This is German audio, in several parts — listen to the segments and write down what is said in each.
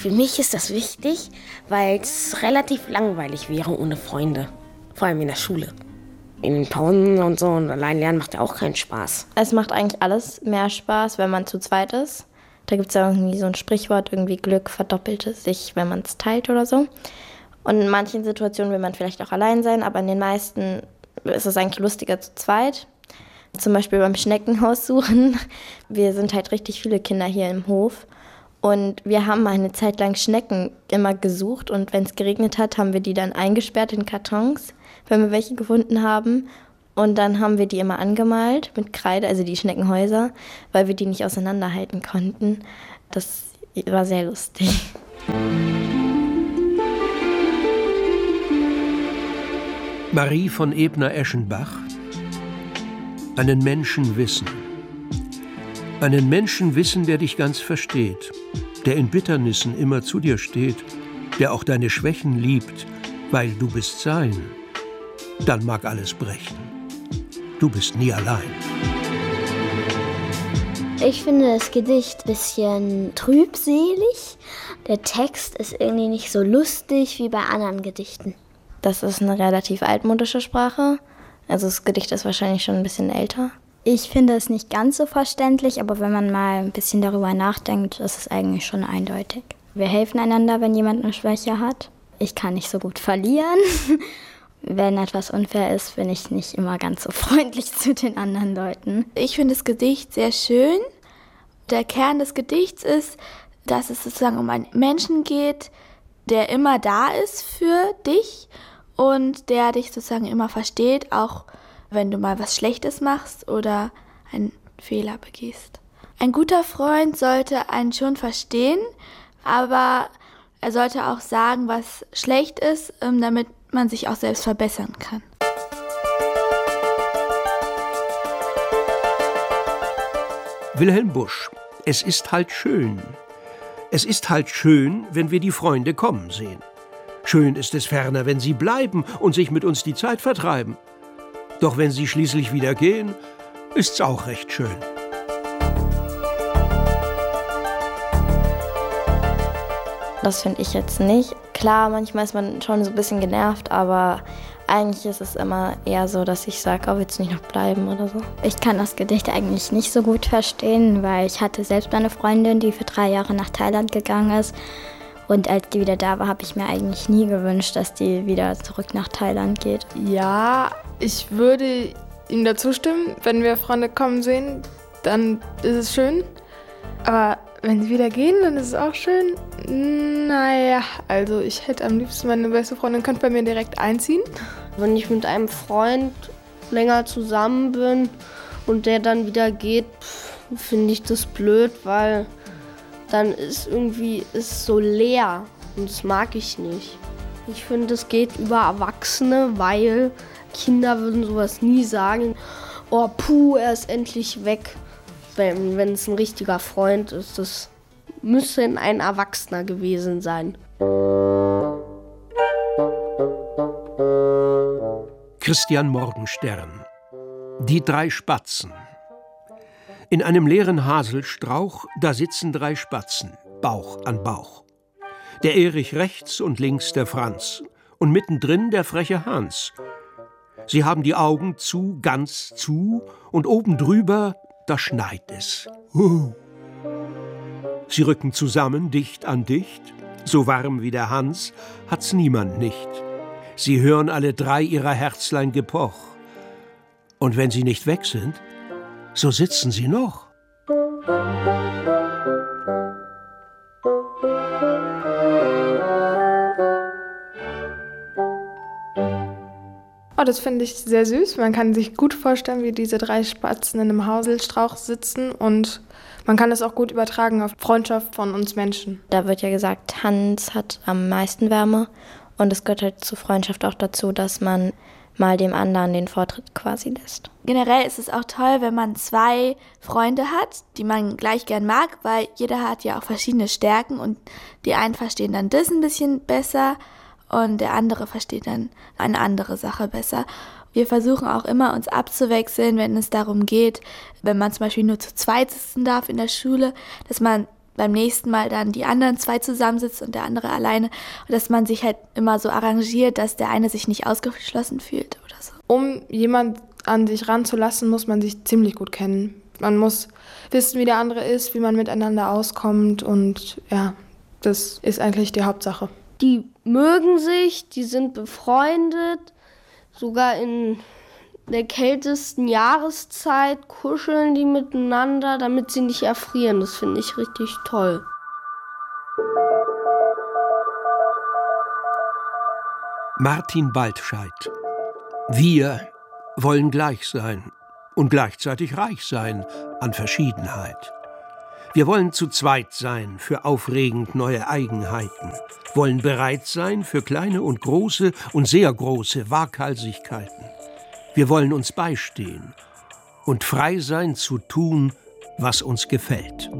Für mich ist das wichtig, weil es relativ langweilig wäre ohne Freunde. Vor allem in der Schule. In den Pausen und so, und allein lernen macht ja auch keinen Spaß. Es macht eigentlich alles mehr Spaß, wenn man zu zweit ist. Da gibt es ja irgendwie so ein Sprichwort, irgendwie Glück verdoppelt es sich, wenn man es teilt oder so. Und in manchen Situationen will man vielleicht auch allein sein, aber in den meisten ist es eigentlich lustiger zu zweit. Zum Beispiel beim Schneckenhaus suchen. Wir sind halt richtig viele Kinder hier im Hof. Und wir haben mal eine Zeit lang Schnecken immer gesucht. Und wenn es geregnet hat, haben wir die dann eingesperrt in Kartons, wenn wir welche gefunden haben. Und dann haben wir die immer angemalt mit Kreide, also die Schneckenhäuser, weil wir die nicht auseinanderhalten konnten. Das war sehr lustig. Marie von Ebner-Eschenbach. Einen Menschen wissen. Einen Menschen wissen, der dich ganz versteht, der in Bitternissen immer zu dir steht, der auch deine Schwächen liebt, weil du bist sein. Dann mag alles brechen. Du bist nie allein. Ich finde das Gedicht ein bisschen trübselig. Der Text ist irgendwie nicht so lustig wie bei anderen Gedichten. Das ist eine relativ altmodische Sprache. Also das Gedicht ist wahrscheinlich schon ein bisschen älter. Ich finde es nicht ganz so verständlich, aber wenn man mal ein bisschen darüber nachdenkt, ist es eigentlich schon eindeutig. Wir helfen einander, wenn jemand eine Schwäche hat. Ich kann nicht so gut verlieren. Wenn etwas unfair ist, bin ich nicht immer ganz so freundlich zu den anderen Leuten. Ich finde das Gedicht sehr schön. Der Kern des Gedichts ist, dass es sozusagen um einen Menschen geht, der immer da ist für dich und der dich sozusagen immer versteht, auch wenn du mal was Schlechtes machst oder einen Fehler begehst. Ein guter Freund sollte einen schon verstehen, aber er sollte auch sagen, was schlecht ist, damit man sich auch selbst verbessern kann. Wilhelm Busch. Es ist halt schön. Es ist halt schön, wenn wir die Freunde kommen sehen. Schön ist es ferner, wenn sie bleiben und sich mit uns die Zeit vertreiben. Doch wenn sie schließlich wieder gehen, ist's auch recht schön. Das finde ich jetzt nicht. Klar, manchmal ist man schon so ein bisschen genervt, aber eigentlich ist es immer eher so, dass ich sage, oh, willst du nicht noch bleiben oder so. Ich kann das Gedicht eigentlich nicht so gut verstehen, weil ich hatte selbst eine Freundin, die für 3 Jahre nach Thailand gegangen ist. Und als die wieder da war, habe ich mir eigentlich nie gewünscht, dass die wieder zurück nach Thailand geht. Ja, ich würde ihm dazu stimmen. Wenn wir Freunde kommen sehen, dann ist es schön. Aber wenn sie wieder gehen, dann ist es auch schön. Naja, also ich hätte am liebsten meine beste Freundin könnte bei mir direkt einziehen. Wenn ich mit einem Freund länger zusammen bin und der dann wieder geht, finde ich das blöd, weil dann ist irgendwie so leer und das mag ich nicht. Ich finde, es geht über Erwachsene, weil Kinder würden sowas nie sagen. Oh, puh, er ist endlich weg. Wenn es ein richtiger Freund ist, das müsste ein Erwachsener gewesen sein. Christian Morgenstern. Die 3 Spatzen. In einem leeren Haselstrauch, da sitzen 3 Spatzen, Bauch an Bauch. Der Erich rechts und links der Franz und mittendrin der freche Hans. Sie haben die Augen zu, ganz zu, und oben drüber, da schneit es. Sie rücken zusammen, dicht an dicht. So warm wie der Hans hat's niemand nicht. Sie hören alle 3 ihrer Herzlein Gepoch. Und wenn sie nicht weg sind, so sitzen sie noch. Oh, das finde ich sehr süß. Man kann sich gut vorstellen, wie diese 3 Spatzen in einem Haselstrauch sitzen und man kann das auch gut übertragen auf Freundschaft von uns Menschen. Da wird ja gesagt, Hans hat am meisten Wärme und es gehört halt zur Freundschaft auch dazu, dass man mal dem anderen den Vortritt quasi lässt. Generell ist es auch toll, wenn man 2 Freunde hat, die man gleich gern mag, weil jeder hat ja auch verschiedene Stärken und die einen verstehen dann das ein bisschen besser und der andere versteht dann eine andere Sache besser. Wir versuchen auch immer, uns abzuwechseln, wenn es darum geht, wenn man zum Beispiel nur zu zweit sitzen darf in der Schule, dass man beim nächsten Mal dann die anderen 2 zusammensitzen und der andere alleine. Und dass man sich halt immer so arrangiert, dass der eine sich nicht ausgeschlossen fühlt oder so. Um jemand an sich ranzulassen, muss man sich ziemlich gut kennen. Man muss wissen, wie der andere ist, wie man miteinander auskommt und ja, das ist eigentlich die Hauptsache. Die mögen sich, die sind befreundet, sogar in der kältesten Jahreszeit kuscheln die miteinander, damit sie nicht erfrieren. Das finde ich richtig toll. Martin Baltscheid. Wir wollen gleich sein und gleichzeitig reich sein an Verschiedenheit. Wir wollen zu zweit sein für aufregend neue Eigenheiten, wollen bereit sein für kleine und große und sehr große Waghalsigkeiten. Wir wollen uns beistehen und frei sein zu tun, was uns gefällt.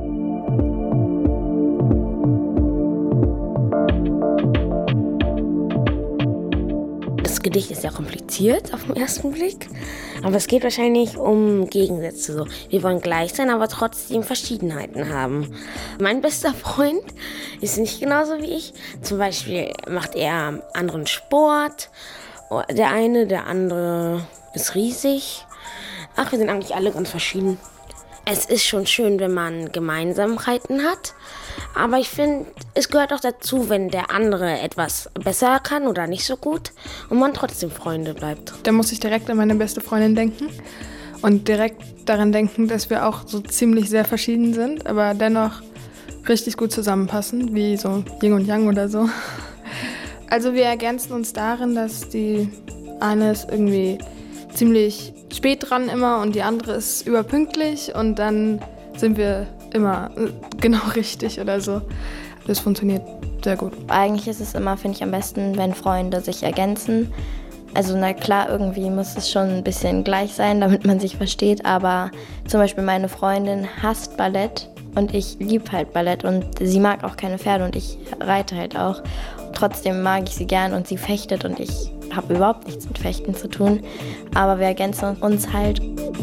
Das Gedicht ist ja kompliziert auf den ersten Blick, aber es geht wahrscheinlich um Gegensätze. So. Wir wollen gleich sein, aber trotzdem Verschiedenheiten haben. Mein bester Freund ist nicht genauso wie ich. Zum Beispiel macht er anderen Sport. Der eine, der andere ist riesig. Ach, wir sind eigentlich alle ganz verschieden. Es ist schon schön, wenn man Gemeinsamkeiten hat. Aber ich finde, es gehört auch dazu, wenn der andere etwas besser kann oder nicht so gut und man trotzdem Freunde bleibt. Da muss ich direkt an meine beste Freundin denken und direkt daran denken, dass wir auch so ziemlich sehr verschieden sind, aber dennoch richtig gut zusammenpassen, wie so Yin und Yang oder so. Also wir ergänzen uns darin, dass die eine ist irgendwie ziemlich spät dran immer und die andere ist überpünktlich und dann sind wir immer genau richtig oder so. Das funktioniert sehr gut. Eigentlich ist es immer, finde ich, am besten, wenn Freunde sich ergänzen. Also na klar, irgendwie muss es schon ein bisschen gleich sein, damit man sich versteht, aber zum Beispiel meine Freundin hasst Ballett und ich liebe halt Ballett und sie mag auch keine Pferde und ich reite halt auch. Trotzdem mag ich sie gern und sie fechtet und ich habe überhaupt nichts mit Fechten zu tun, aber wir ergänzen uns halt.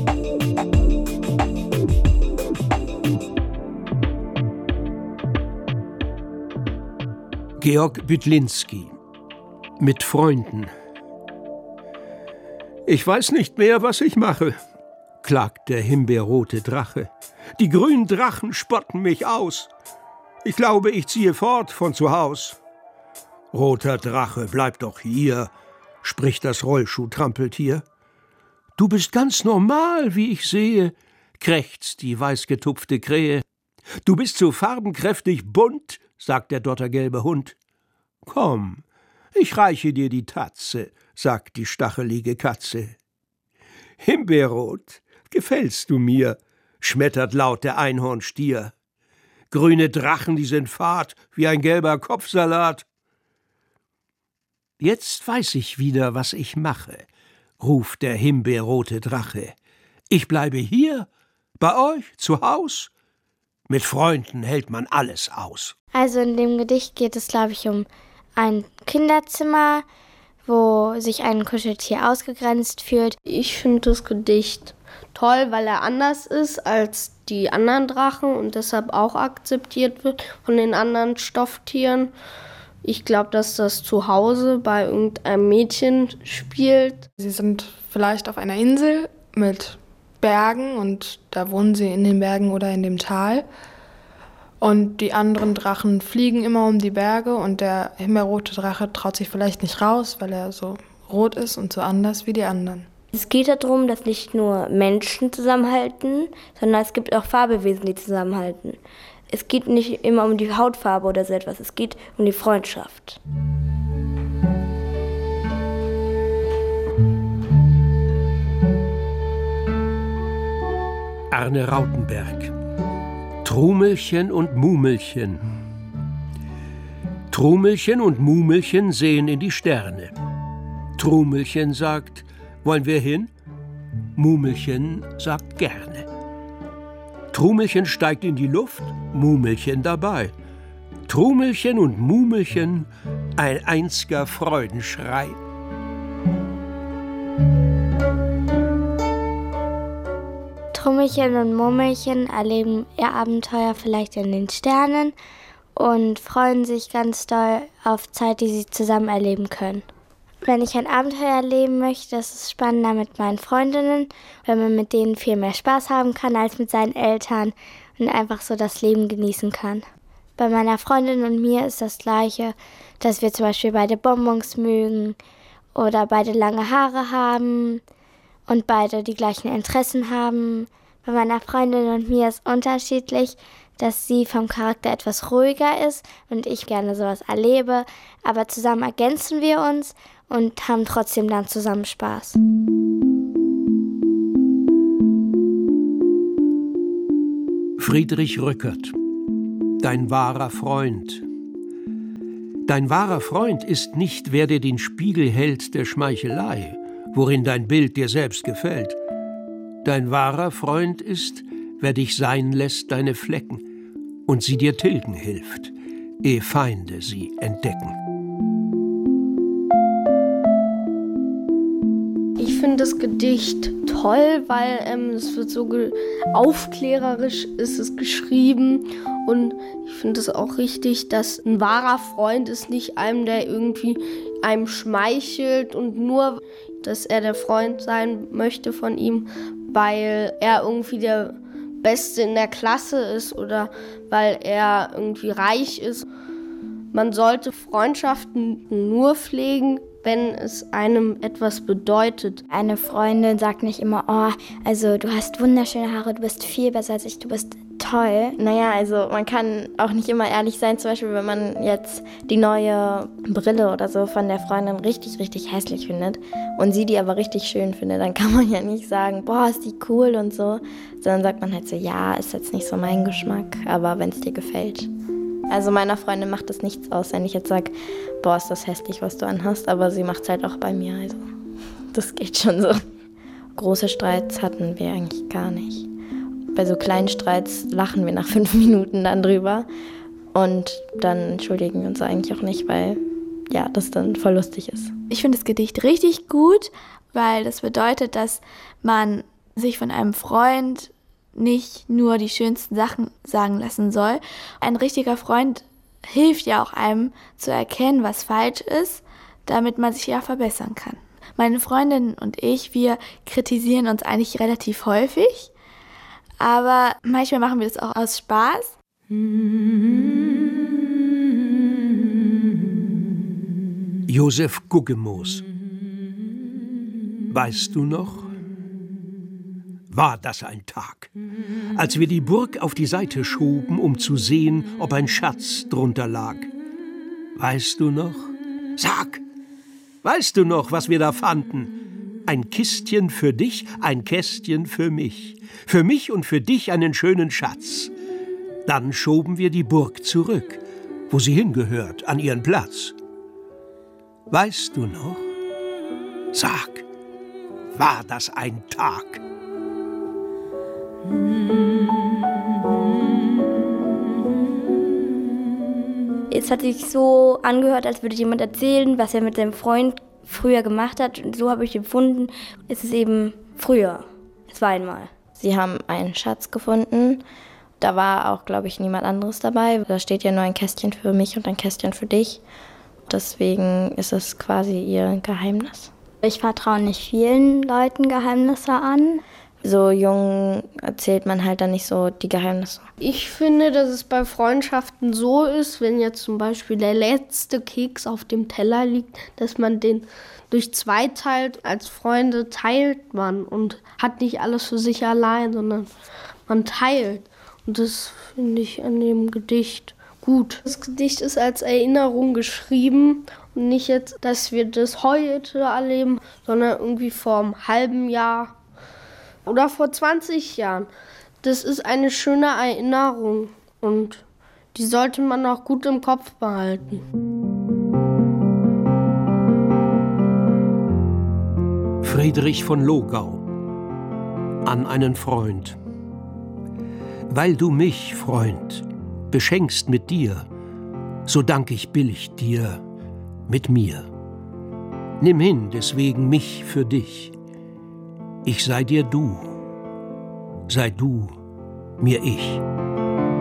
Georg Büdlinski. Mit Freunden. Ich weiß nicht mehr, was ich mache, klagt der himbeerrote Drache. Die grünen Drachen spotten mich aus. Ich glaube, ich ziehe fort von zu Haus. Roter Drache, bleib doch hier, spricht das Rollschuh-Trampeltier. Du bist ganz normal, wie ich sehe, krächzt die weißgetupfte Krähe. Du bist so farbenkräftig bunt, sagt der dottergelbe Hund. Komm, ich reiche dir die Tatze, sagt die stachelige Katze. Himbeerrot, gefällst du mir, schmettert laut der Einhornstier. Grüne Drachen, die sind fad wie ein gelber Kopfsalat. Jetzt weiß ich wieder, was ich mache, ruft der himbeerrote Drache. Ich bleibe hier, bei euch, zu Haus. Mit Freunden hält man alles aus. Also in dem Gedicht geht es, glaube ich, um ein Kinderzimmer, wo sich ein Kuscheltier ausgegrenzt fühlt. Ich finde das Gedicht toll, weil er anders ist als die anderen Drachen und deshalb auch akzeptiert wird von den anderen Stofftieren. Ich glaube, dass das zu Hause bei irgendeinem Mädchen spielt. Sie sind vielleicht auf einer Insel mit Bergen und da wohnen sie in den Bergen oder in dem Tal. Und die anderen Drachen fliegen immer um die Berge und der himbeerrote Drache traut sich vielleicht nicht raus, weil er so rot ist und so anders wie die anderen. Es geht darum, dass nicht nur Menschen zusammenhalten, sondern es gibt auch Fabelwesen, die zusammenhalten. Es geht nicht immer um die Hautfarbe oder so etwas, es geht um die Freundschaft. Arne Rautenberg. Trumelchen und Mumelchen. Trumelchen und Mumelchen sehen in die Sterne. Trumelchen sagt, wollen wir hin? Mumelchen sagt gerne. Trumelchen steigt in die Luft, Mumelchen dabei. Trumelchen und Mumelchen, ein einziger Freudenschrei. Bummelchen und Mummelchen erleben ihr Abenteuer vielleicht in den Sternen und freuen sich ganz doll auf Zeit, die sie zusammen erleben können. Wenn ich ein Abenteuer erleben möchte, ist es spannender mit meinen Freundinnen, weil man mit denen viel mehr Spaß haben kann als mit seinen Eltern und einfach so das Leben genießen kann. Bei meiner Freundin und mir ist das Gleiche, dass wir zum Beispiel beide Bonbons mögen oder beide lange Haare haben und beide die gleichen Interessen haben. Bei meiner Freundin und mir ist unterschiedlich, dass sie vom Charakter etwas ruhiger ist und ich gerne sowas erlebe, aber zusammen ergänzen wir uns und haben trotzdem dann zusammen Spaß. Friedrich Rückert, dein wahrer Freund. Dein wahrer Freund ist nicht, wer dir den Spiegel hält der Schmeichelei, worin dein Bild dir selbst gefällt. Dein wahrer Freund ist, wer dich sein lässt deine Flecken und sie dir tilgen hilft, ehe Feinde sie entdecken. Ich finde das Gedicht toll, weil es wird so aufklärerisch ist es geschrieben und ich finde es auch richtig, dass ein wahrer Freund ist nicht einem, der irgendwie einem schmeichelt und nur, dass er der Freund sein möchte von ihm, weil er irgendwie der Beste in der Klasse ist oder weil er irgendwie reich ist. Man sollte Freundschaften nur pflegen, wenn es einem etwas bedeutet. Eine Freundin sagt nicht immer, oh, also du hast wunderschöne Haare, du bist viel besser als ich, du bist toll. Naja, also man kann auch nicht immer ehrlich sein, zum Beispiel wenn man jetzt die neue Brille oder so von der Freundin richtig, richtig hässlich findet und sie die aber richtig schön findet, dann kann man ja nicht sagen, boah, ist die cool und so, sondern sagt man halt so, ja, ist jetzt nicht so mein Geschmack, aber wenn es dir gefällt. Also meiner Freundin macht das nichts aus, wenn ich jetzt sage, boah, ist das hässlich, was du anhast, aber sie macht es halt auch bei mir, also das geht schon so. Große Streits hatten wir eigentlich gar nicht. Bei so kleinen Streits lachen wir nach 5 Minuten dann drüber und dann entschuldigen wir uns eigentlich auch nicht, weil ja, das dann voll lustig ist. Ich finde das Gedicht richtig gut, weil das bedeutet, dass man sich von einem Freund nicht nur die schönsten Sachen sagen lassen soll. Ein richtiger Freund hilft ja auch einem zu erkennen, was falsch ist, damit man sich ja verbessern kann. Meine Freundin und ich, wir kritisieren uns eigentlich relativ häufig, aber manchmal machen wir das auch aus Spaß. Josef Guggemoos. Weißt du noch? War das ein Tag, als wir die Burg auf die Seite schoben, um zu sehen, ob ein Schatz drunter lag. Weißt du noch? Sag! Weißt du noch, was wir da fanden? Ein Kistchen für dich, ein Kästchen für mich. Für mich und für dich einen schönen Schatz. Dann schoben wir die Burg zurück, wo sie hingehört, an ihren Platz. Weißt du noch? Sag! War das ein Tag? Es hat sich so angehört, als würde jemand erzählen, was er mit seinem Freund früher gemacht hat. Und so habe ich empfunden, es ist eben früher. Es war einmal. Sie haben einen Schatz gefunden. Da war auch, glaube ich, niemand anderes dabei. Da steht ja nur ein Kästchen für mich und ein Kästchen für dich. Deswegen ist es quasi ihr Geheimnis. Ich vertraue nicht vielen Leuten Geheimnisse an. So jung erzählt man halt dann nicht so die Geheimnisse. Ich finde, dass es bei Freundschaften so ist, wenn jetzt zum Beispiel der letzte Keks auf dem Teller liegt, dass man den durch 2 teilt. Als Freunde teilt man und hat nicht alles für sich allein, sondern man teilt. Und das finde ich an dem Gedicht gut. Das Gedicht ist als Erinnerung geschrieben und nicht jetzt, dass wir das heute erleben, sondern irgendwie vor einem halben Jahr. Oder vor 20 Jahren. Das ist eine schöne Erinnerung und die sollte man auch gut im Kopf behalten. Friedrich von Logau. An einen Freund. Weil du mich, Freund, beschenkst mit dir, so dank ich billig dir mit mir. Nimm hin deswegen mich für dich. Ich sei dir du, sei du mir ich.